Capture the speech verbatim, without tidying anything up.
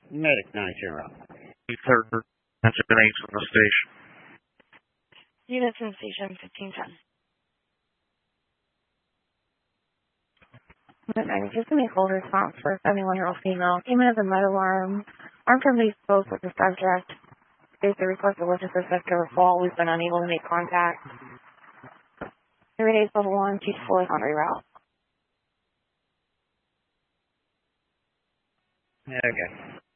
Medic nine zero. Third attention from the station. Units in station fifteen ten. Just give me a full response for a seventy-one-year-old female. Came in as a med alarm. Armed company spoke with the subject. Basically requested witness suspect to her fall. We've been unable to make contact. Three days level one, two to four is on reroute. Okay.